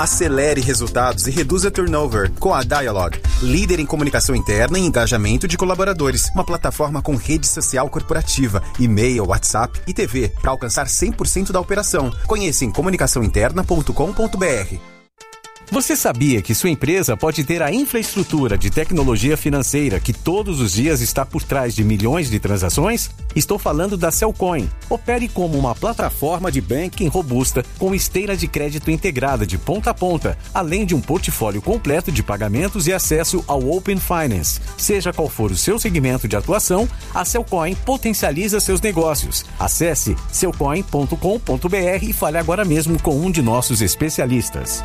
Acelere resultados e reduza turnover com a Dialog, líder em comunicação interna e engajamento de colaboradores. Uma plataforma com rede social corporativa, e-mail, WhatsApp e TV para alcançar 100% da operação. Conheça em comunicaçãointerna.com.br. Você sabia que sua empresa pode ter a infraestrutura de tecnologia financeira que todos os dias está por trás de milhões de transações? Estou falando da Cellcoin. Opere como uma plataforma de banking robusta com esteira de crédito integrada de ponta a ponta, além de um portfólio completo de pagamentos e acesso ao Open Finance. Seja qual for o seu segmento de atuação, a Cellcoin potencializa seus negócios. Acesse cellcoin.com.br e fale agora mesmo com um de nossos especialistas.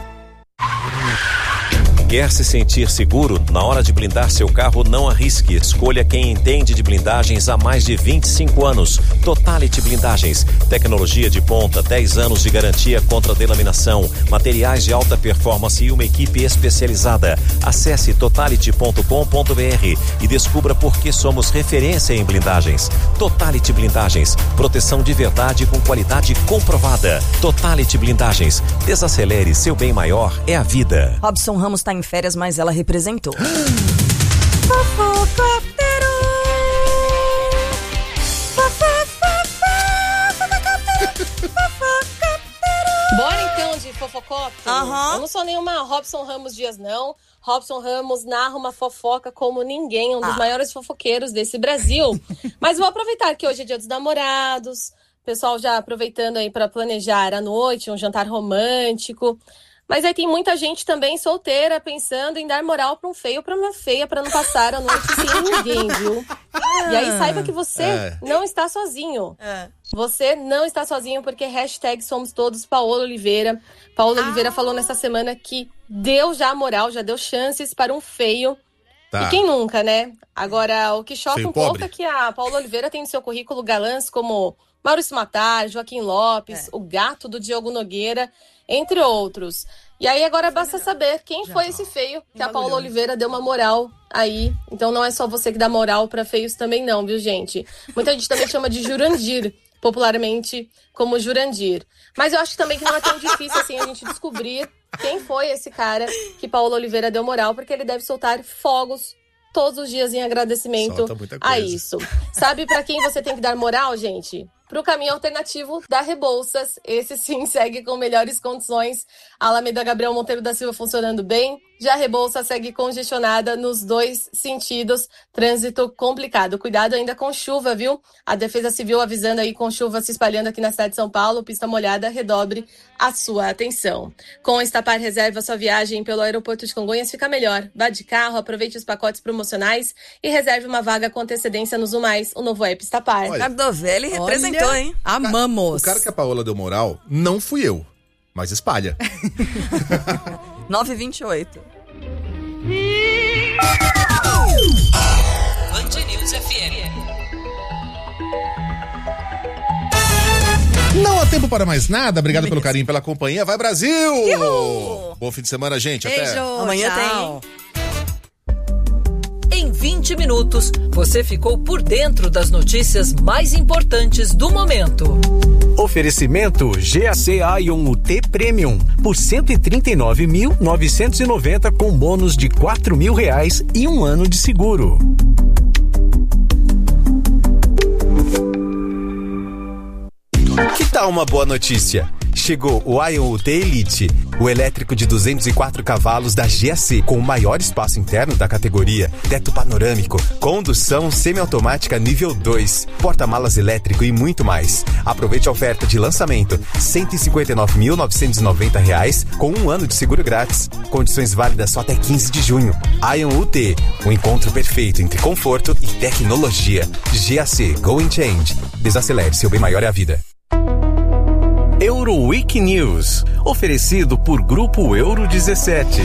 Quer se sentir seguro? Na hora de blindar seu carro, não arrisque. Escolha quem entende de blindagens há mais de 25 anos. Totality Blindagens. Tecnologia de ponta, 10 anos de garantia contra delaminação, materiais de alta performance e uma equipe especializada. Acesse totality.com.br e descubra por que somos referência em blindagens. Totality Blindagens. Proteção de verdade com qualidade comprovada. Totality Blindagens. Desacelere, seu bem maior é a vida. Robson Ramos está em férias, mas ela representou. Bora então de fofocóptero? Eu não sou nenhuma Robson Ramos Dias, não. Robson Ramos narra uma fofoca como ninguém, um dos maiores fofoqueiros desse Brasil. Mas vou aproveitar que hoje é Dia dos Namorados, pessoal já aproveitando aí para planejar à noite um jantar romântico. Mas aí tem muita gente também solteira pensando em dar moral pra um feio ou pra uma feia pra não passar a noite sem ninguém, viu? E aí saiba que você não está sozinho. Você não está sozinho porque hashtag somos todos Paola Oliveira. Paola Oliveira falou nessa semana que deu já moral, já deu chances para um feio. E quem nunca, né? Agora, o que choca feio pouco é que a Paola Oliveira tem no seu currículo galãs como Maurício Matar, Joaquim Lopes, o gato do Diogo Nogueira, entre outros. E aí agora basta saber quem foi esse feio que a Paola Oliveira deu uma moral aí. Então não é só você que dá moral pra feios também não, viu, gente? Muita gente também chama de Jurandir, popularmente como Jurandir. Mas eu acho também que não é tão difícil assim a gente descobrir quem foi esse cara que Paola Oliveira deu moral, porque ele deve soltar fogos todos os dias em agradecimento a isso. Sabe pra quem você tem que dar moral, gente? Pro caminho alternativo da Rebouças. Esse sim segue com melhores condições. A Alameda Gabriel Monteiro da Silva funcionando bem. Já a Rebouças segue congestionada nos dois sentidos. Trânsito complicado. Cuidado ainda com chuva, viu? A Defesa Civil avisando aí com chuva se espalhando aqui na cidade de São Paulo. Pista molhada, redobre a sua atenção. Com a Estapar Reserva, sua viagem pelo aeroporto de Congonhas fica melhor. Vá de carro, aproveite os pacotes promocionais e reserve uma vaga com antecedência no Zoom+, o novo app Estapar. Cardovelli representou. Hein? Amamos. O cara que a Paola deu moral não fui eu, mas espalha. 9h28. Band News FM. Não há tempo para mais nada. Obrigado pelo carinho, pela companhia. Vai, Brasil! Uhul! Bom fim de semana, gente. Beijo. Até Amanhã tem. Em 20 minutos, você ficou por dentro das notícias mais importantes do momento. Oferecimento GAC Ion UT Premium por R$ 139.990 com bônus de R$ 4.000 e 1 ano de seguro. Que tal uma boa notícia? Chegou o Ion UT Elite, o elétrico de 204 cavalos da GAC, com o maior espaço interno da categoria, teto panorâmico, condução semiautomática nível 2, porta-malas elétrico e muito mais. Aproveite a oferta de lançamento, R$ 159.990 com 1 ano de seguro grátis. Condições válidas só até 15 de junho. Ion UT, o encontro perfeito entre conforto e tecnologia. GAC, Go and Change. Desacelere, seu bem maior é a vida. Euroweek News, oferecido por Grupo Euro 17.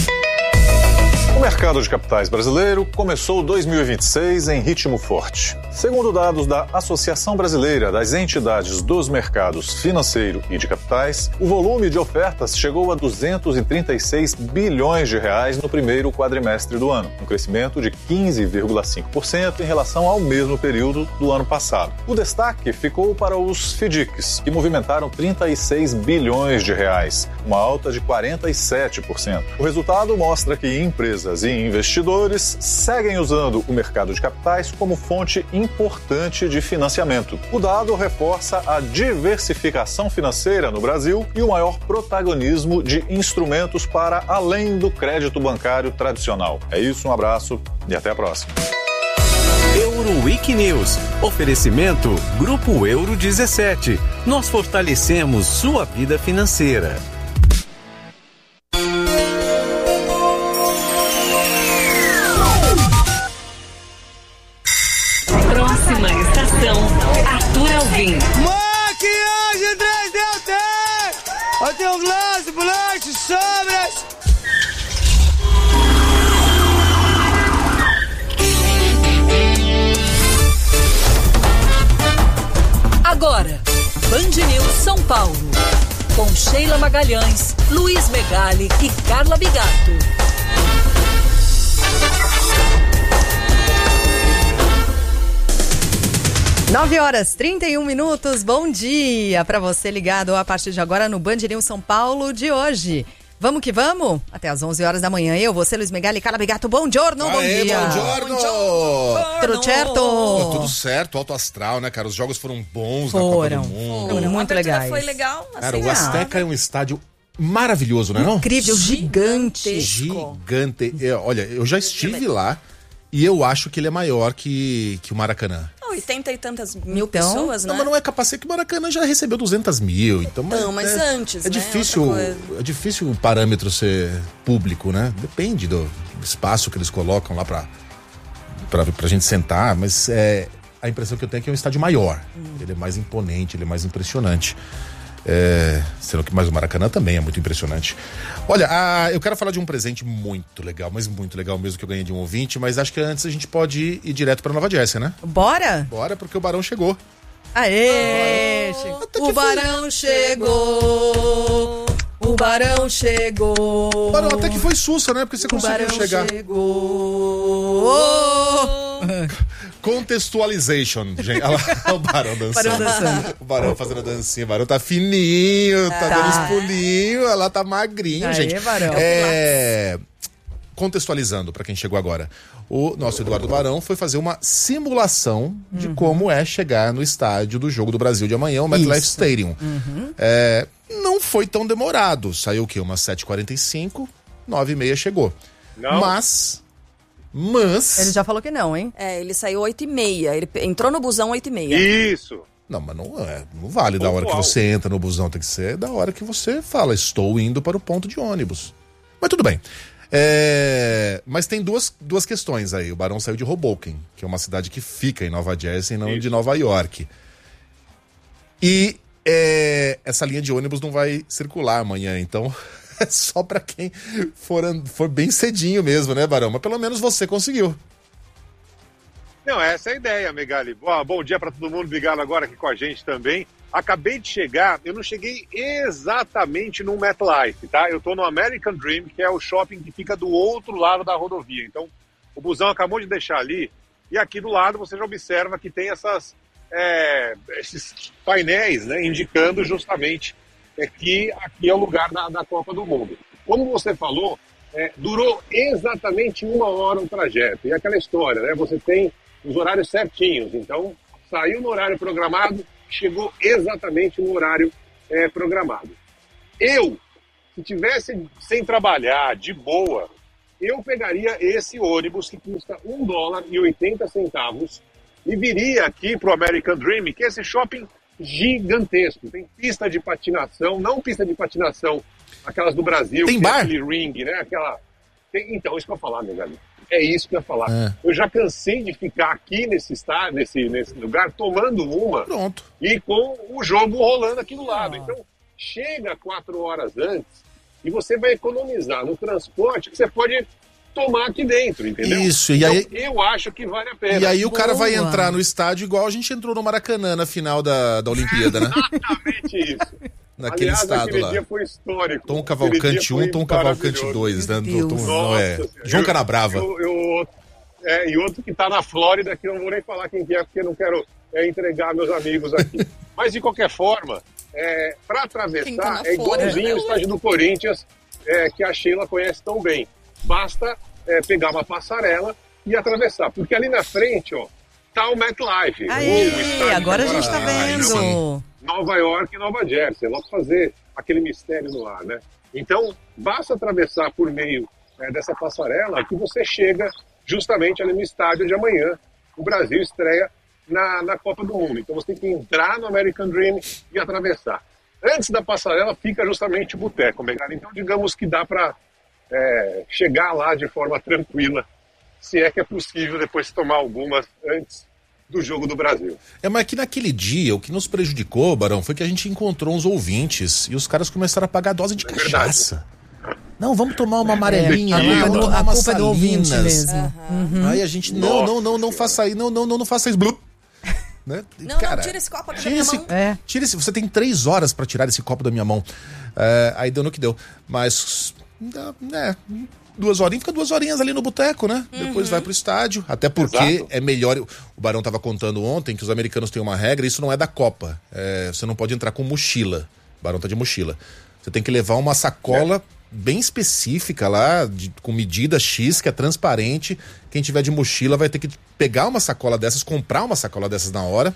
O mercado de capitais brasileiro começou 2026 em ritmo forte. Segundo dados da Associação Brasileira das Entidades dos Mercados Financeiro e de Capitais, o volume de ofertas chegou a 236 bilhões de reais no primeiro quadrimestre do ano, um crescimento de 15,5% em relação ao mesmo período do ano passado. O destaque ficou para os FDICs, que movimentaram 36 bilhões de reais, uma alta de 47%. O resultado mostra que empresas e investidores seguem usando o mercado de capitais como fonte importante de financiamento. O dado reforça a diversificação financeira no Brasil e o maior protagonismo de instrumentos para além do crédito bancário tradicional. É isso, um abraço e até a próxima. Euro Week News. Oferecimento Grupo Euro 17. Nós fortalecemos sua vida financeira. Próxima estação, Arthur Alvim. Maquiagem 3D tem! Eu tenho glace, bolacha, sobras. Agora, Band News São Paulo. Com Sheila Magalhães, Luiz Megali e Carla Bigato. 9h31. Bom dia para você ligado a partir de agora no Band News São Paulo de hoje. Vamos que vamos? Até às 11 horas da manhã. Eu, você, Luiz Megali, Carla Bigato. Bom giorno, bom dia. Bom giorno. Tudo certo? Tudo certo, alto astral, né, cara? Os jogos foram bons na Foram. Copa do Mundo. Foram muito legais. Foi legal. Assim, Cara, o Azteca é um estádio maravilhoso, não é não? Incrível, gigante. Gigante. Olha, eu já estive lá e eu acho que ele é maior que o Maracanã. 80 e tantas mil pessoas, né? Não, mas não é capaz que o Maracanã já recebeu 200 mil. Então, mas antes, é né? É difícil o parâmetro ser público, né? Depende do espaço que eles colocam lá pra gente sentar, mas a impressão que eu tenho é que é um estádio maior. Ele é mais imponente, ele é mais impressionante. Sendo que mais o Maracanã também é muito impressionante. Olha, eu quero falar de um presente muito legal, mas muito legal mesmo, que eu ganhei de um ouvinte, mas acho que antes a gente pode ir direto pra Nova Jersey, né? Bora? Bora, porque o Barão chegou. Aê! O Barão chegou! O Barão chegou! Barão, até que foi sussa, né? Porque você conseguiu chegar. O Barão chegou! Contextualization, gente. Olha lá, o Barão dançando. O Barão fazendo a dancinha. O Barão tá fininho, tá dando os pulinhos, ela tá magrinho, gente. Barão. Contextualizando, pra quem chegou agora. O nosso Eduardo Barão foi fazer uma simulação de como é chegar no estádio do Jogo do Brasil de amanhã, o MetLife Stadium. Não foi tão demorado. Saiu o quê? Umas 7h45, 9h30 chegou. Não. Mas... Ele já falou que não, hein? Ele saiu 8h30. Ele entrou no busão 8h30. Isso. Não, mas não vale da hora que você entra no busão. Tem que ser da hora que você fala, estou indo para o ponto de ônibus. Mas tudo bem. Mas tem duas questões aí. O Barão saiu de Hoboken, que é uma cidade que fica em Nova Jersey, não de Nova York. E essa linha de ônibus não vai circular amanhã, então... É só pra quem for bem cedinho mesmo, né, Barão? Mas pelo menos você conseguiu. Não, essa é a ideia, Megali. Bom dia pra todo mundo ligado agora aqui com a gente também. Acabei de chegar, eu não cheguei exatamente no MetLife, tá? Eu tô no American Dream, que é o shopping que fica do outro lado da rodovia. Então, o busão acabou de deixar ali, e aqui do lado você já observa que tem esses painéis, né, indicando justamente que aqui é o lugar da Copa do Mundo. Como você falou, durou exatamente 1 hora o trajeto. E aquela história, né? Você tem os horários certinhos. Então, saiu no horário programado, chegou exatamente no horário programado. Eu, se tivesse sem trabalhar, de boa, eu pegaria esse ônibus que custa $1,80 e viria aqui para o American Dream, que é esse shopping gigantesco. Tem pista de patinação, não pista de patinação, aquelas do Brasil. Tem bar? Aquele ring, né? Então, isso que eu ia falar, meu galera. É isso que eu ia falar. Eu já cansei de ficar aqui nesse lugar, tomando uma. Pronto. E com o jogo rolando aqui do lado. Então, chega 4 horas antes e você vai economizar no transporte, que você pode tomar aqui dentro, entendeu? Isso, e aí... Eu acho que vale a pena. E aí o cara vai entrar no estádio igual a gente entrou no Maracanã na final da Olimpíada, né? Exatamente isso. Naquele estado aquele lá. dia foi histórico. Tom Cavalcante 1, Tom Cavalcante 2, né? João Canabrava. E outro que tá na Flórida, que eu não vou nem falar quem que é, porque eu não quero entregar meus amigos aqui. Mas, de qualquer forma, para atravessar, é igualzinho o estádio do Corinthians, que a Sheila conhece tão bem. Basta pegar uma passarela e atravessar. Porque ali na frente, ó, tá o MetLife. Agora a gente tá vendo. Nova York e Nova Jersey. Logo fazer aquele mistério no ar, né? Então, basta atravessar por meio dessa passarela que você chega justamente ali no estádio de amanhã. O Brasil estreia na Copa do Mundo. Então você tem que entrar no American Dream e atravessar. Antes da passarela fica justamente o boteco, Megali. Então digamos que dá para chegar lá de forma tranquila, se é que é possível depois tomar algumas antes do jogo do Brasil. Mas que naquele dia, o que nos prejudicou, Barão, foi que a gente encontrou uns ouvintes e os caras começaram a pagar dose de cachaça. Não, vamos tomar uma amarelinha lá, vamos tomar uma culpa é do ouvinte mesmo. Aí a gente, não faça isso, não faça isso, blup. Né? Não, tira esse copo da minha mão. Tira esse, você tem 3 horas pra tirar esse copo da minha mão. Aí deu no que deu. Mas, 2 horinhas, fica 2 horinhas ali no boteco, né? Depois vai pro estádio. Até porque é melhor. O Barão tava contando ontem que os americanos têm uma regra, isso não é da Copa. Você não pode entrar com mochila. O Barão tá de mochila. Você tem que levar uma sacola bem específica lá, com medida X, que é transparente. Quem tiver de mochila vai ter que pegar uma sacola dessas, comprar uma sacola dessas na hora.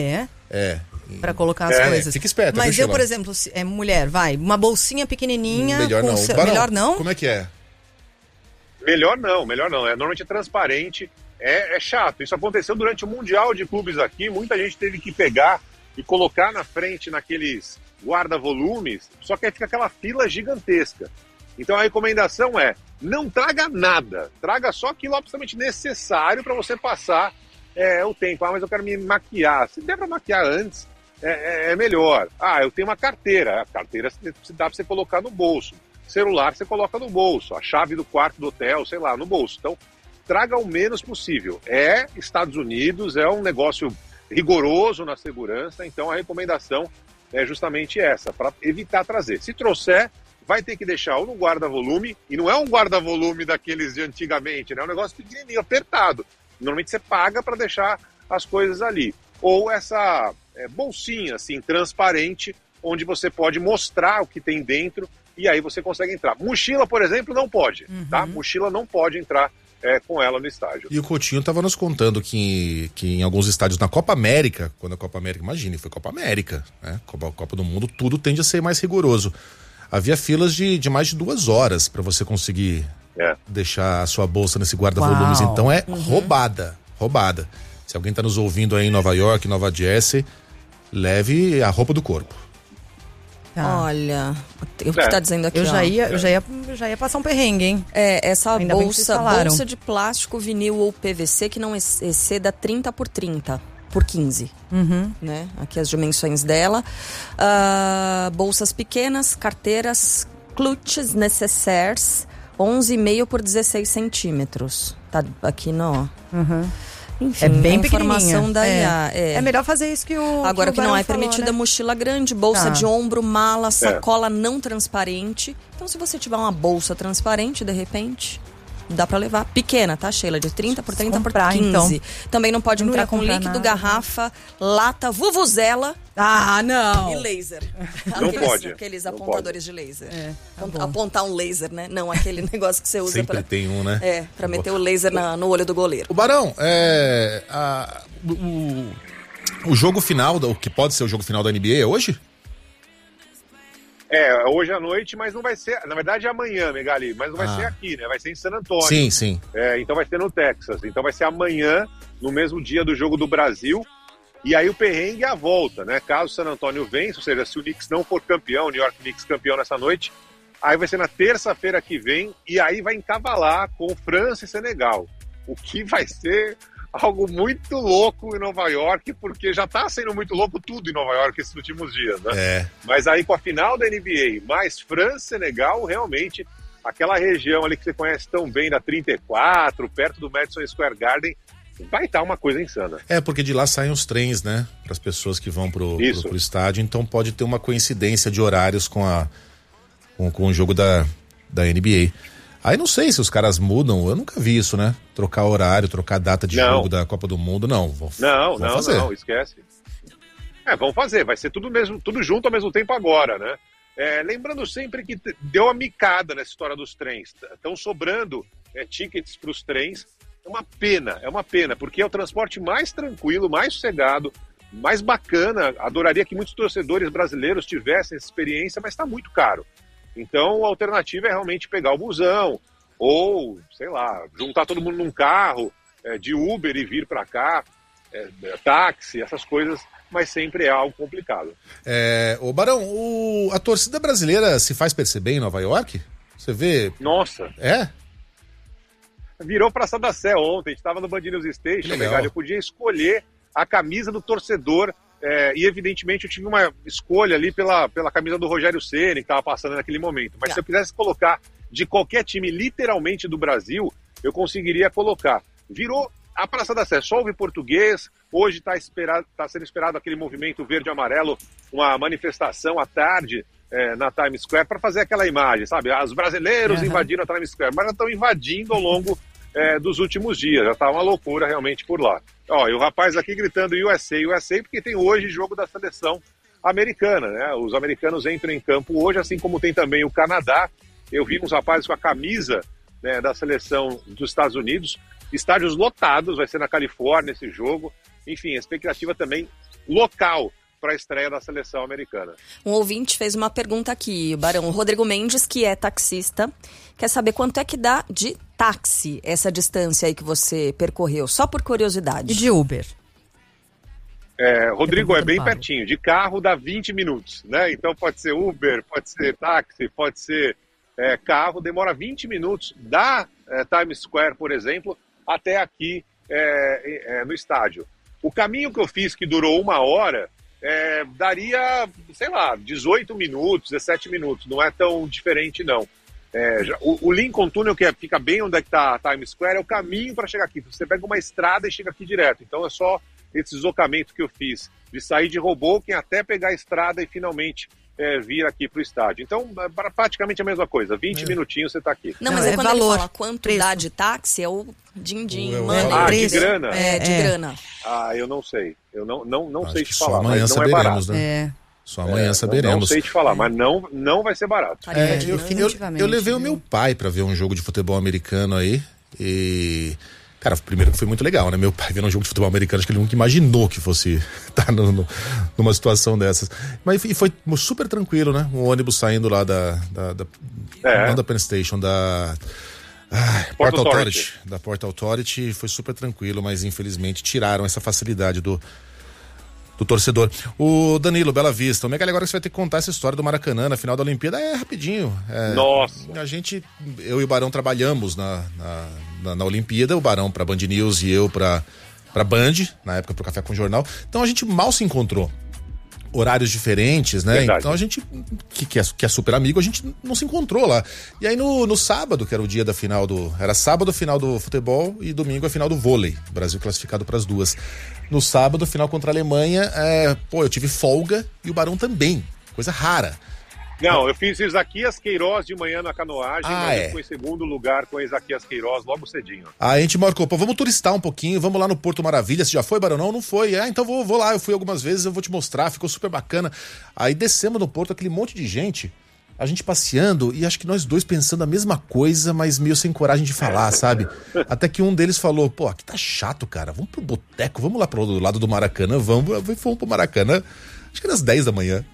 Pra colocar as coisas. Fica esperto. Mas eu, por exemplo, mulher, uma bolsinha pequenininha. Melhor não. Melhor não? Como é que é? Melhor não. Normalmente é transparente, é chato. Isso aconteceu durante o Mundial de Clubes aqui, muita gente teve que pegar e colocar na frente naqueles guarda-volumes, só que aí fica aquela fila gigantesca. Então a recomendação é, não traga nada, traga só aquilo absolutamente necessário para você passar o tempo. Mas eu quero me maquiar. Se der para maquiar antes, é melhor. Eu tenho uma carteira. A carteira dá para você colocar no bolso. Celular você coloca no bolso. A chave do quarto do hotel, sei lá, no bolso. Então, traga o menos possível. Estados Unidos, é um negócio rigoroso na segurança, então a recomendação é justamente essa, para evitar trazer. Se trouxer, vai ter que deixar ou no guarda-volume, e não é um guarda-volume daqueles de antigamente, né? É um negócio pequenininho, apertado. Normalmente você paga para deixar as coisas ali. Ou essa bolsinha, assim, transparente, onde você pode mostrar o que tem dentro, e aí você consegue entrar. Mochila, por exemplo, não pode, tá? Mochila não pode entrar com ela no estádio. E o Coutinho estava nos contando que em alguns estádios na Copa América, quando a Copa América, imagine, foi Copa América, né? Copa do Mundo, tudo tende a ser mais rigoroso. Havia filas de mais de 2 horas para você conseguir deixar a sua bolsa nesse guarda-volumes. Então roubada. Se alguém está nos ouvindo aí em Nova York, Nova Jersey, leve a roupa do corpo. Olha, o que tá dizendo aqui, eu já ia passar um perrengue, hein? Essa bolsa de plástico, vinil ou PVC que não exceda 30 por 30 por 15, né? Aqui as dimensões dela. Bolsas pequenas, carteiras, clutches nécessaires, 11,5 por 16 centímetros. Tá aqui no... Enfim, bem informação da IA. É melhor fazer isso que o Agora que não Barão é permitida falou, né? mochila grande, bolsa de ombro, mala, sacola não transparente. Então se você tiver uma bolsa transparente, de repente, dá pra levar. Pequena, tá, Sheila? De 30 por 30 por 15. Então. Também não pode entrar com líquido, garrafa, lata, vuvuzela. Não! E laser. Aqueles apontadores de laser. Apontar um laser, né? Não, aquele negócio que você usa Sempre tem um, né? Pra meter o laser no olho do goleiro. O Barão, o jogo final, o que pode ser o jogo final da NBA é hoje? Hoje à noite, mas não vai ser... Na verdade é amanhã, Megali, mas não vai ser aqui, né? Vai ser em San Antônio. Sim. Então vai ser no Texas. Então vai ser amanhã, no mesmo dia do jogo do Brasil. E aí o perrengue é a volta, né? Caso o San Antônio vença, ou seja, se o Knicks não for campeão, o New York Knicks campeão nessa noite, aí vai ser na terça-feira que vem, e aí vai encavalar com França e Senegal. O que vai ser algo muito louco em Nova York, porque já tá sendo muito louco tudo em Nova York esses últimos dias, né? Mas aí com a final da NBA, mais França e Senegal, realmente aquela região ali que você conhece tão bem, da 34, perto do Madison Square Garden, vai estar uma coisa insana. Porque de lá saem os trens, né? Para as pessoas que vão pro estádio, então pode ter uma coincidência de horários com o jogo da NBA. Aí não sei se os caras mudam, eu nunca vi isso, né? Trocar horário, trocar data de jogo da Copa do Mundo, não. Vão fazer. Não, esquece. Vão fazer, vai ser tudo junto ao mesmo tempo agora, né? Lembrando sempre que deu uma micada nessa história dos trens. Estão sobrando tickets para os trens. É uma pena, porque é o transporte mais tranquilo, mais sossegado, mais bacana. Adoraria que muitos torcedores brasileiros tivessem essa experiência, mas está muito caro. Então a alternativa é realmente pegar o busão, ou, sei lá, juntar todo mundo num carro, de Uber e vir para cá, táxi, essas coisas, mas sempre é algo complicado. Ô Barão, a torcida brasileira se faz perceber em Nova York? Você vê... Nossa! Virou Praça da Sé ontem, a gente estava no Band News Station, legal. Eu podia escolher a camisa do torcedor, e evidentemente eu tive uma escolha ali pela camisa do Rogério Ceni, que estava passando naquele momento, mas se eu quisesse colocar de qualquer time, literalmente do Brasil, eu conseguiria colocar. Virou a Praça da Sé, só ouve português, hoje está sendo esperado aquele movimento verde e amarelo, uma manifestação à tarde na Times Square para fazer aquela imagem, sabe? Os brasileiros invadiram a Times Square, mas já estão invadindo ao longo dos últimos dias, já está uma loucura realmente por lá. E o rapaz aqui gritando USA, porque tem hoje jogo da seleção americana, né? Os americanos entram em campo hoje, assim como tem também o Canadá. Eu vi uns rapazes com a camisa, né, da seleção dos Estados Unidos, estádios lotados, vai ser na Califórnia esse jogo. Enfim, a expectativa também local para a estreia da seleção americana. Um ouvinte fez uma pergunta aqui, Barão. O Rodrigo Mendes, que é taxista, quer saber quanto é que dá de táxi essa distância aí que você percorreu, só por curiosidade. E de Uber? Rodrigo, é bem pertinho. De carro dá 20 minutos, né? Então pode ser Uber, pode ser táxi, pode ser carro. Demora 20 minutos da Times Square, por exemplo, até aqui no estádio. O caminho que eu fiz, que durou 1 hora, daria, sei lá, 18 minutos, 17 minutos. Não é tão diferente, não. O Lincoln Tunnel, que fica bem onde está a Times Square, é o caminho para chegar aqui. Você pega uma estrada e chega aqui direto. Então é só esse deslocamento que eu fiz, de sair de Hoboken até pegar a estrada e finalmente vir aqui para o estádio. Então, praticamente a mesma coisa. 20 minutinhos você está aqui. Não, mas quando valor, ele fala quanto dá de táxi, é o din-din, de grana? De grana. Eu não sei. Eu não sei te só falar, amanhã mas não saberemos, é barato. Né? Só amanhã saberemos. Não sei te falar, mas não vai ser barato. Eu levei o meu pai para ver um jogo de futebol americano aí e... Cara, primeiro que foi muito legal, né? Meu pai vendo um jogo de futebol americano, acho que ele nunca imaginou que fosse estar numa situação dessas. Mas foi super tranquilo, né? Um ônibus saindo lá não da Penn Station, da Port Authority. Da Port Authority, foi super tranquilo, mas infelizmente tiraram essa facilidade do torcedor. O Danilo, Bela Vista. O Megali, agora você vai ter que contar essa história do Maracanã na final da Olimpíada. Rapidinho. Nossa! Eu e o Barão trabalhamos na Olimpíada, o Barão pra Band News e eu pra Band, na época pro Café com Jornal. Então a gente mal se encontrou. Horários diferentes, né? Verdade. Então a gente, que é super amigo, a gente não se encontrou lá. E aí no sábado, que era o dia da final era sábado a final do futebol e domingo a final do vôlei. O Brasil classificado para as duas. No sábado, final contra a Alemanha, eu tive folga e o Barão também. Coisa rara. Não, eu fiz Isaquias Queiroz de manhã na canoagem, mas eu fui em segundo lugar com Isaquias Queiroz logo cedinho. A gente marcou, vamos turistar um pouquinho, vamos lá no Porto Maravilha. Você já foi, Barão? Não foi. Então vou lá, eu fui algumas vezes, eu vou te mostrar, ficou super bacana. Aí descemos no Porto, aquele monte de gente, a gente passeando e acho que nós dois pensando a mesma coisa, mas meio sem coragem de falar, sabe? Até que um deles falou, aqui tá chato, cara, vamos pro boteco, vamos lá pro outro lado do Maracanã, vamos pro Maracanã. Acho que era às 10 da manhã.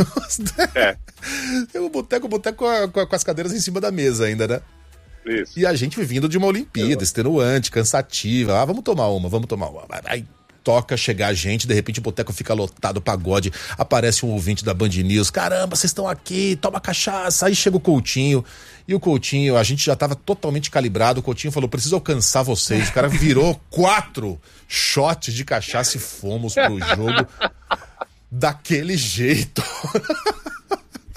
O boteco com as cadeiras em cima da mesa ainda, né? Isso. E a gente vindo de uma Olimpíada, extenuante, cansativa. Vamos tomar uma. Aí toca chegar a gente, de repente o boteco fica lotado, pagode, aparece um ouvinte da Band News, caramba, vocês estão aqui, toma cachaça. Aí chega o Coutinho, e o Coutinho, a gente já tava totalmente calibrado, o Coutinho falou, preciso alcançar vocês. O cara virou 4 shots de cachaça e fomos pro jogo daquele jeito.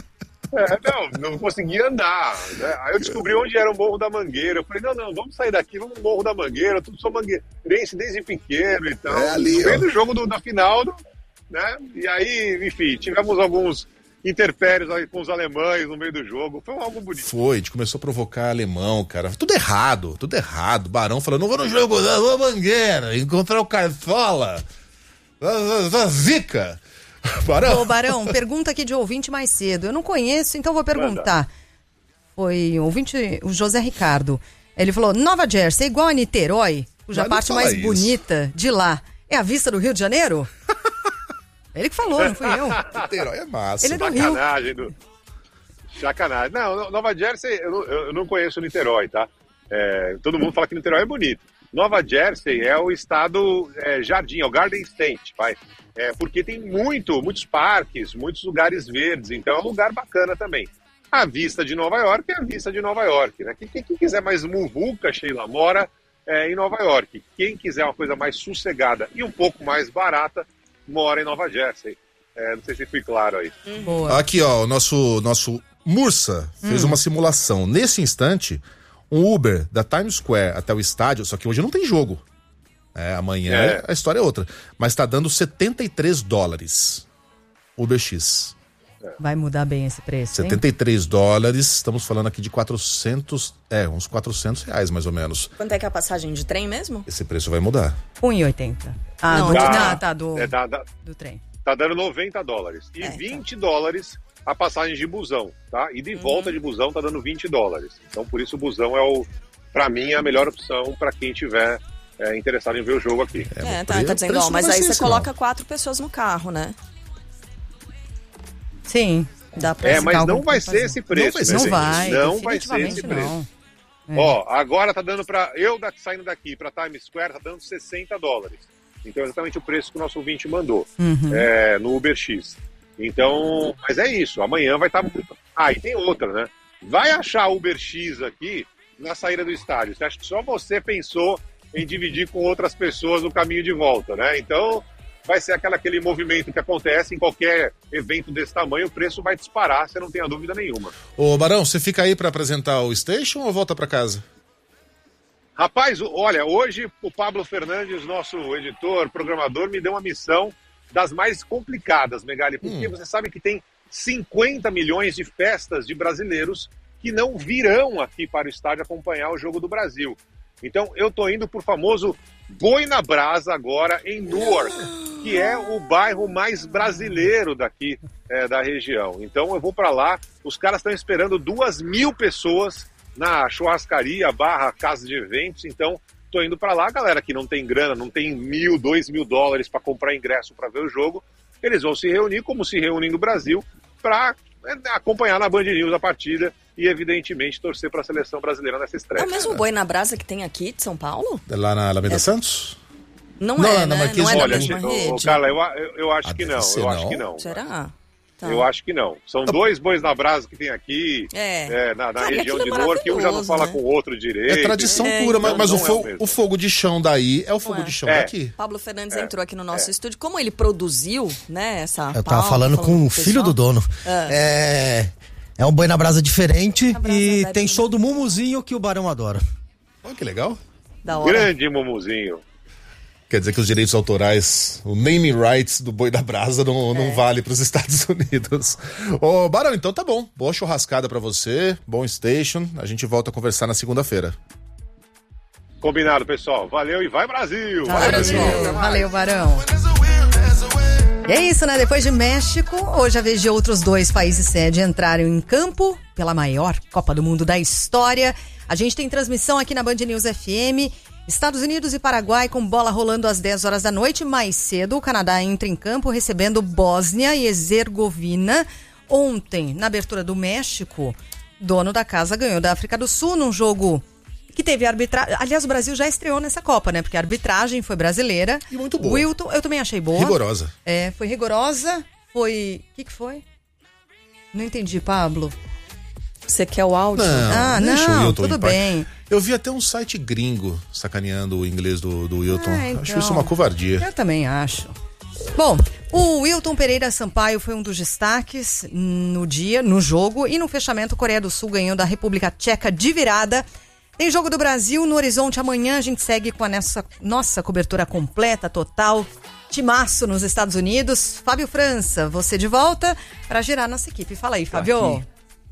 Não conseguia andar. Né? Aí eu descobri onde era o Morro da Mangueira. Eu falei, não, vamos sair daqui, vamos no Morro da Mangueira. Eu sou mangueirense desde pequeno e tal. Ali, no meio do jogo da final, né? E aí, enfim, tivemos alguns interférios aí com os alemães no meio do jogo. Foi algo bonito. Foi, a gente começou a provocar alemão, cara. Tudo errado. Barão falou, não vou no jogo, não, vou à Mangueira, encontrar o Cartola. Zica. Barão. Ô, Barão, pergunta aqui de ouvinte mais cedo. Eu não conheço, então vou perguntar. Foi ouvinte, o José Ricardo. Ele falou, Nova Jersey é igual a Niterói, cuja parte mais bonita de lá é a vista do Rio de Janeiro? Ele que falou, não fui eu. Niterói é massa. Ele é do Rio. Sacanagem. Não, Nova Jersey, eu não conheço Niterói, tá? Todo mundo fala que Niterói é bonito. Nova Jersey é o estado jardim, é o Garden State, vai. Porque tem muitos parques, muitos lugares verdes, então é um lugar bacana também. A vista de Nova York é a vista de Nova York, né? Quem quiser mais muvuca, Sheila, mora em Nova York. Quem quiser uma coisa mais sossegada e um pouco mais barata, mora em Nova Jersey. Não sei se fui claro aí. Boa. Aqui, ó, o nosso Mursa fez uma simulação. Nesse instante, um Uber da Times Square até o estádio, só que hoje não tem jogo. Amanhã a história é outra. Mas tá dando $73. Uber X. Vai mudar bem esse preço, hein? $73, estamos falando aqui de 400, uns R$400 mais ou menos. Quanto é que é a passagem de trem mesmo? Esse preço vai mudar. 1,80. Do trem. Tá dando $90. E $20 a passagem de busão, tá? E de volta de busão tá dando $20. Então, por isso o busão pra mim, é a melhor opção pra quem tiver interessado em ver o jogo aqui. Tá dizendo, mas aí você coloca 4 pessoas no carro, né? Sim. Dá pra mas não vai ser esse preço. Não vai ser esse preço. Ó, agora tá dando saindo daqui pra Times Square, tá dando $60. Então é exatamente o preço que o nosso ouvinte mandou no Uber X. Então, mas é isso, amanhã vai estar muito... E tem outra, né? Vai achar Uber X aqui na saída do estádio. Você acha que só você pensou em dividir com outras pessoas no caminho de volta, né? Então, vai ser aquele movimento que acontece em qualquer evento desse tamanho, o preço vai disparar, você não tem a dúvida nenhuma. Ô, Barão, você fica aí para apresentar o Station ou volta para casa? Rapaz, olha, hoje o Pablo Fernandes, nosso editor, programador, me deu uma missão das mais complicadas, Megali, porque você sabe que tem 50 milhões de festas de brasileiros que não virão aqui para o estádio acompanhar o Jogo do Brasil. Então, eu tô indo pro famoso Boi na Brasa agora em Newark, que é o bairro mais brasileiro daqui da região. Então, eu vou para lá, os caras estão esperando 2.000 pessoas na churrascaria / casa de eventos, então tô indo para lá, galera que não tem grana, não tem $1.000, $2.000 para comprar ingresso para ver o jogo, eles vão se reunir como se reúnem no Brasil para acompanhar na Band News a partida e, evidentemente, torcer para a seleção brasileira nessa estreia. É o mesmo Boi na Brasa que tem aqui de São Paulo? Lá na Alameda Santos? Não é, né? Não é da mesma rede? Carla, eu acho que não. Acho que não. Será? Tá. Eu acho que não. São 2 bois na brasa que tem aqui, na região de Newark, que um já não fala com o outro direito. É tradição pura, mas o fogo de chão daí é o fogo de chão daqui. Pablo Fernandes entrou aqui no nosso estúdio. Como ele produziu, né, essa Eu tava falando com o filho do dono. É um boi na brasa diferente e tem show do Mumuzinho que o Barão adora. Olha que legal. Da hora. Grande Mumuzinho. Quer dizer que os direitos autorais, o naming rights do Boi da Brasa não vale para os Estados Unidos. Ô, Barão, então tá bom. Boa churrascada para você, bom station. A gente volta a conversar na segunda-feira. Combinado, pessoal. Valeu e vai Brasil! Vai, Brasil! Valeu, Barão. E é isso, né? Depois de México, hoje a vez de outros 2 países sede entraram em campo pela maior Copa do Mundo da história. A gente tem transmissão aqui na Band News FM. Estados Unidos e Paraguai com bola rolando às 10 horas da noite. Mais cedo, o Canadá entra em campo recebendo Bósnia e Herzegovina. Ontem, na abertura do México, dono da casa ganhou da África do Sul num jogo que teve arbitragem. Aliás, o Brasil já estreou nessa Copa, né? Porque a arbitragem foi brasileira. E muito boa. Wilton, eu também achei boa. Rigorosa. Foi rigorosa. Foi... O que foi? Não entendi, Pablo. Você quer o áudio? Não, tudo bem. Eu vi até um site gringo sacaneando o inglês do Wilton. Então, acho isso uma covardia. Eu também acho. Bom, O Wilton Pereira Sampaio foi um dos destaques no jogo, e no fechamento, Coreia do Sul ganhou da República Tcheca de virada. Tem jogo do Brasil no horizonte amanhã, a gente segue com a nossa cobertura completa, total, timaço nos Estados Unidos. Fábio França, você de volta para girar nossa equipe. Fala aí, Fábio.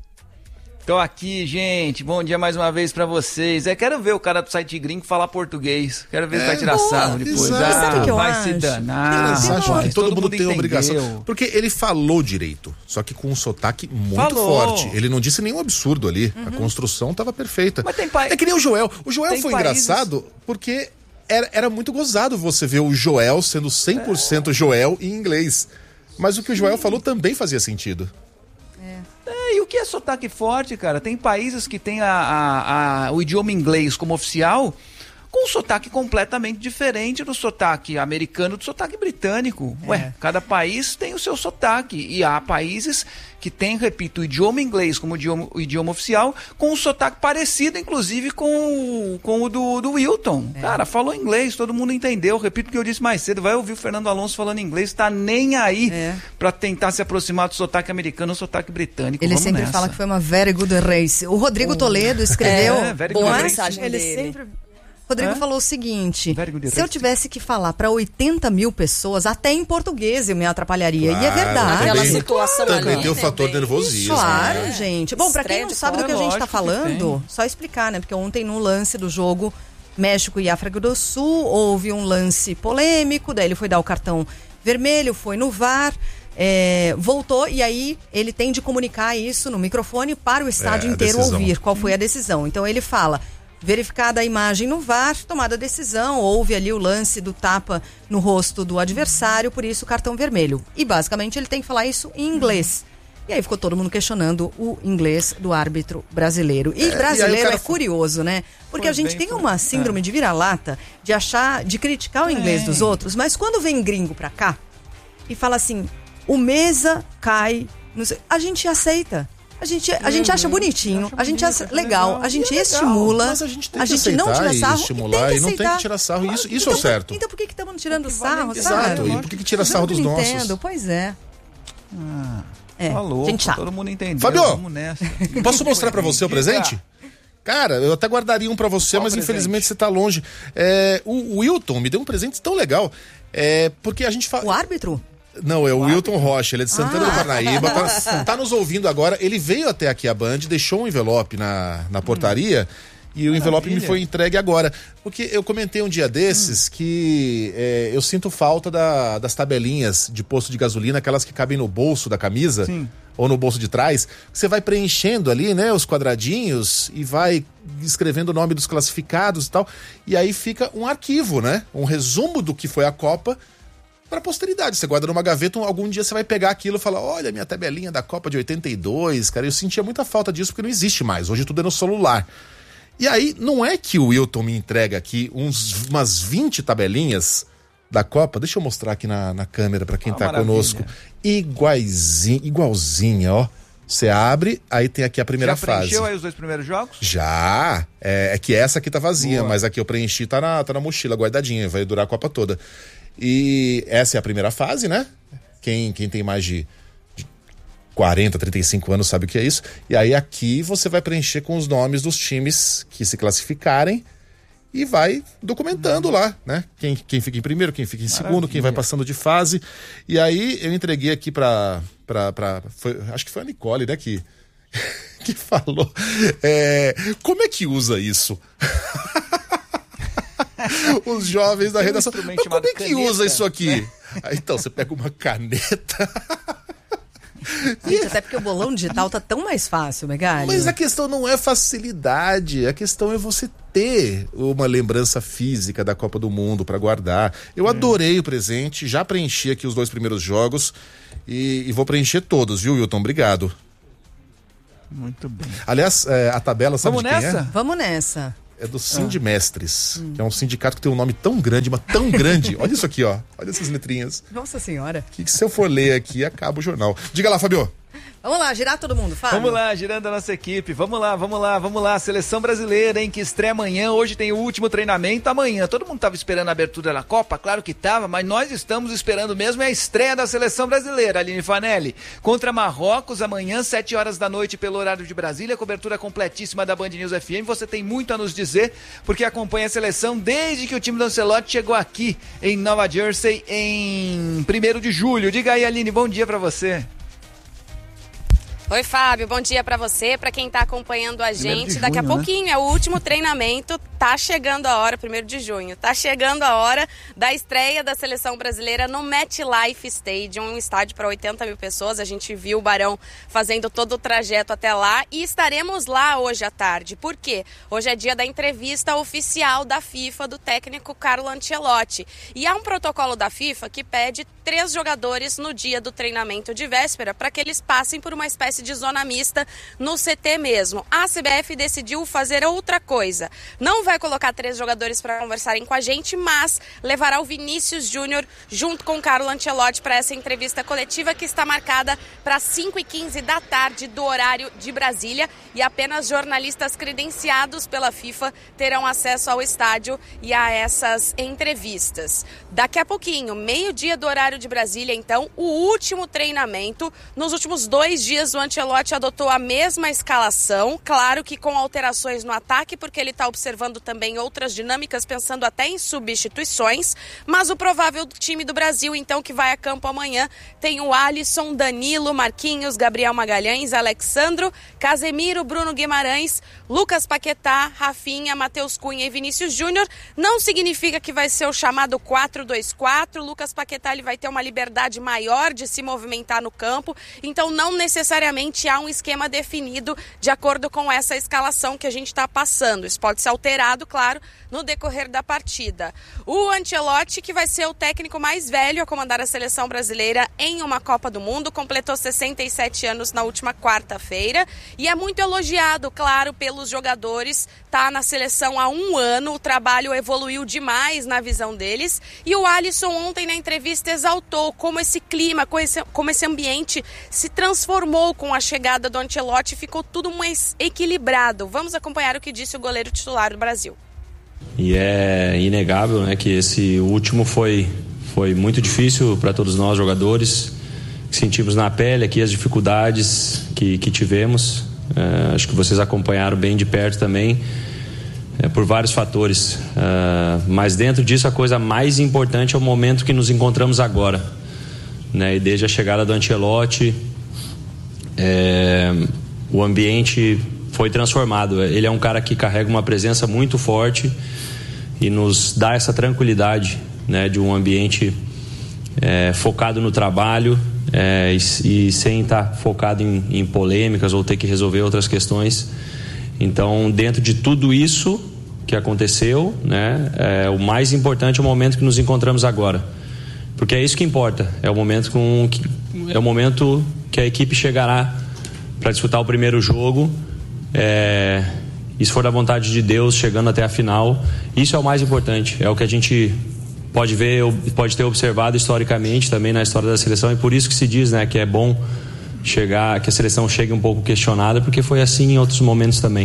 Tô aqui, gente. Bom dia mais uma vez pra vocês. Quero ver o cara do site gringo falar português. Quero ver se vai tirar sarro depois. Sabe o que eu vai acho? se danar. Eles acham que todo mundo tem entendeu. obrigação. Porque ele falou direito, só que com um sotaque muito forte. Ele não disse nenhum absurdo ali. A construção tava perfeita. Mas tem É que nem o Joel. O Joel tem foi países... engraçado porque era muito gozado você ver o Joel sendo 100% Joel em inglês. Mas o que o Joel falou também fazia sentido. E o que é sotaque forte, cara? Tem países que tem o idioma inglês como oficial, com um sotaque completamente diferente do sotaque americano, do sotaque britânico. Cada país tem o seu sotaque. E há países que têm, repito, o idioma inglês como o idioma oficial, com um sotaque parecido, inclusive, com o do Wilton. Cara, falou inglês, todo mundo entendeu. Repito o que eu disse mais cedo, vai ouvir o Fernando Alonso falando inglês, tá nem aí pra tentar se aproximar do sotaque americano ou sotaque britânico. Ele Vamos sempre nessa. fala que foi uma very good race. O Rodrigo Toledo escreveu boa mensagem ele dele. sempre... Rodrigo falou o seguinte: se eu tivesse que falar para 80 mil pessoas, até em português eu me atrapalharia. Claro, e é verdade. Aquela situação também ali, tem o fator nervosismo. Claro, gente. Bom, para quem não sabe do que a gente tá falando, só explicar, né? Porque ontem no lance do jogo México e África do Sul, houve um lance polêmico, daí ele foi dar o cartão vermelho, foi no VAR, voltou, e aí ele tem de comunicar isso no microfone para o estádio inteiro ouvir qual foi a decisão. Então ele fala: verificada a imagem no VAR, tomada a decisão, houve ali o lance do tapa no rosto do adversário, por isso cartão vermelho. E basicamente ele tem que falar isso em inglês. E aí ficou todo mundo questionando o inglês do árbitro brasileiro. E brasileiro é curioso, né? Porque a gente tem uma síndrome de vira-lata, de criticar o inglês dos outros, mas quando vem gringo pra cá e fala assim, o mesa cai, a gente aceita. A gente acha bonitinho, a gente acha legal, a gente estimula, mas a gente tem a que gente não tira sarro, estimular, e não tem que tirar sarro. Isso então, é o certo. Então por que estamos tirando sarro? Exato, e por que tira sarro dos nossos? Entendo, pois é. Falou, gente sabe. Todo mundo entendeu. Fábio, vamos nessa. Posso mostrar pra você o presente? Cara, eu até guardaria um pra você, mas infelizmente você tá longe. O Wilton me deu um presente tão legal. Porque a gente fala... O árbitro? Não, é o Wilton Rocha, ele é de Santana do Parnaíba, tá nos ouvindo agora. Ele veio até aqui a Band, deixou um envelope na portaria e o envelope me foi entregue agora. Porque eu comentei um dia desses que eu sinto falta das tabelinhas de posto de gasolina, aquelas que cabem no bolso da camisa. Sim. Ou no bolso de trás. Você vai preenchendo ali, né, os quadradinhos e vai escrevendo o nome dos classificados e tal. E aí fica um arquivo, né? Um resumo do que foi a Copa para posteridade. Você guarda numa gaveta, algum dia você vai pegar aquilo e falar, olha, minha tabelinha da Copa de 82, cara. Eu sentia muita falta disso porque não existe mais. Hoje tudo é no celular. E aí, não é que o Wilton me entrega aqui umas 20 tabelinhas da Copa. Deixa eu mostrar aqui na câmera para quem tá conosco. Igualzinha, ó. Você abre, aí tem aqui a primeira fase. Já preencheu aí os 2 primeiros jogos? Já. É que essa aqui tá vazia, boa. Mas a que eu preenchi tá na mochila, guardadinha. Vai durar a Copa toda. E essa é a primeira fase, né? Quem tem mais de 40, 35 anos sabe o que é isso. E aí aqui você vai preencher com os nomes dos times que se classificarem e vai documentando lá, né? Quem fica em primeiro, quem fica em segundo, quem vai passando de fase. E aí eu entreguei aqui acho que foi a Nicole, né? Que falou. Como é que usa isso? Os jovens da redação. Mas como é que usa isso aqui? Aí, então, você pega uma caneta. Gente, até porque o bolão digital tá tão mais fácil, Megali. Mas a questão não é facilidade, a questão é você ter uma lembrança física da Copa do Mundo pra guardar. Eu adorei o presente, já preenchi aqui os 2 primeiros jogos e vou preencher todos, viu, Wilton? Obrigado. Muito bem. Aliás, a tabela, sabe de quem é? Vamos nessa. É do Sindimestres, que é um sindicato que tem um nome tão grande, mas tão grande. Olha isso aqui, ó. Olha essas letrinhas. Nossa Senhora. Que se eu for ler aqui, acaba o jornal. Diga lá, Fabio. Vamos lá, girar todo mundo, Fábio. Vamos lá, girando a nossa equipe. Vamos lá. Seleção brasileira, hein, que estreia amanhã. Hoje tem o último treinamento. Amanhã, todo mundo estava esperando a abertura da Copa? Claro que estava, mas nós estamos esperando mesmo a estreia da seleção brasileira, Aline Fanelli. Contra Marrocos, amanhã, 7 horas da noite, pelo horário de Brasília. Cobertura completíssima da Band News FM. Você tem muito a nos dizer, porque acompanha a seleção desde que o time do Ancelotti chegou aqui em Nova Jersey em 1º de julho. Diga aí, Aline, bom dia para você. Oi, Fábio, bom dia pra você, pra quem tá acompanhando a gente. Daqui a pouquinho, né? É o último treinamento, tá chegando a hora, 1º de junho, tá chegando a hora da estreia da seleção brasileira no MetLife Stadium, um estádio para 80 mil pessoas. A gente viu o Barão fazendo todo o trajeto até lá e estaremos lá hoje à tarde. Por quê? Hoje é dia da entrevista oficial da FIFA do técnico Carlo Ancelotti. E há um protocolo da FIFA que pede 3 jogadores no dia do treinamento de véspera para que eles passem por uma espécie de zona mista no CT mesmo. A CBF decidiu fazer outra coisa. Não vai colocar 3 jogadores para conversarem com a gente, mas levará o Vinícius Júnior junto com o Carlo Ancelotti para essa entrevista coletiva que está marcada para 5h15 da tarde do horário de Brasília, e apenas jornalistas credenciados pela FIFA terão acesso ao estádio e a essas entrevistas. Daqui a pouquinho, meio-dia do horário de Brasília, então, o último treinamento. Nos últimos 2 dias, o Ancelotti adotou a mesma escalação, claro que com alterações no ataque, porque ele está observando também outras dinâmicas, pensando até em substituições, mas o provável time do Brasil, então, que vai a campo amanhã, tem o Alisson, Danilo, Marquinhos, Gabriel Magalhães, Alexandro, Casemiro, Bruno Guimarães, Lucas Paquetá, Rafinha, Matheus Cunha e Vinícius Júnior. Não significa que vai ser o chamado 4-2-4, Lucas Paquetá ele vai ter uma liberdade maior de se movimentar no campo, então não necessariamente há um esquema definido de acordo com essa escalação que a gente está passando. Isso pode ser alterado, claro, no decorrer da partida. O Ancelotti, que vai ser o técnico mais velho a comandar a seleção brasileira em uma Copa do Mundo, completou 67 anos na última quarta-feira e é muito elogiado, claro, pelos jogadores. Está na seleção há 1 ano, o trabalho evoluiu demais na visão deles, e o Alisson ontem na entrevista exaltou como esse clima, como esse ambiente se transformou com a chegada do Ancelotti e ficou tudo mais equilibrado. Vamos acompanhar o que disse o goleiro titular do Brasil. E é inegável, né, que esse último foi muito difícil para todos nós jogadores, que sentimos na pele aqui as dificuldades que tivemos. Acho que vocês acompanharam bem de perto também, por vários fatores, mas dentro disso a coisa mais importante é o momento que nos encontramos agora, né? E desde a chegada do Ancelotti, o ambiente foi transformado. Ele é um cara que carrega uma presença muito forte e nos dá essa tranquilidade, né, de um ambiente focado no trabalho, e sem estar focado em polêmicas ou ter que resolver outras questões. Então, dentro de tudo isso que aconteceu, né, o mais importante é o momento que nos encontramos agora, porque é isso que importa. É o momento que a equipe chegará para disputar o primeiro jogo, e se for da vontade de Deus, chegando até a final. Isso é o mais importante, é o que a gente pode ver, pode ter observado historicamente também na história da seleção, e por isso que se diz, né, que é bom que a seleção chegue um pouco questionada, porque foi assim em outros momentos também.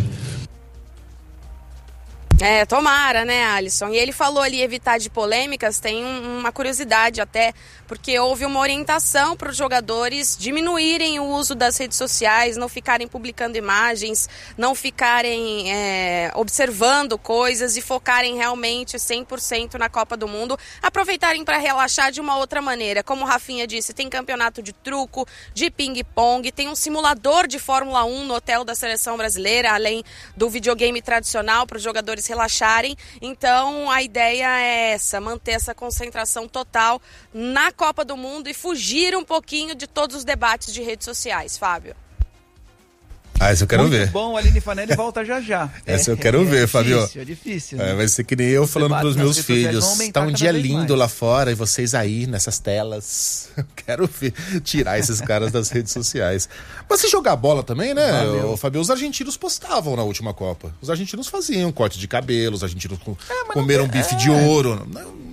Tomara, né, Alisson? E ele falou ali evitar de polêmicas, tem uma curiosidade até, porque houve uma orientação para os jogadores diminuírem o uso das redes sociais, não ficarem publicando imagens, não ficarem observando coisas e focarem realmente 100% na Copa do Mundo, aproveitarem para relaxar de uma outra maneira. Como o Rafinha disse, tem campeonato de truco, de ping-pong, tem um simulador de Fórmula 1 no hotel da seleção brasileira, além do videogame tradicional para os jogadores relaxarem. Então a ideia é essa, manter essa concentração total na Copa do Mundo e fugir um pouquinho de todos os debates de redes sociais, Fábio. Essa eu quero muito ver. Muito bom, Aline Fanelli volta já. Essa eu quero ver, Fabio. É difícil, né? Vai ser que nem eu falando pros meus filhos. Tá um dia lindo lá fora e vocês aí nessas telas. Eu quero ver, tirar esses caras das redes sociais. Mas se jogar bola também, né, Fabio? Os argentinos postavam na última Copa. Os argentinos faziam corte de cabelo, os argentinos comeram bife de ouro.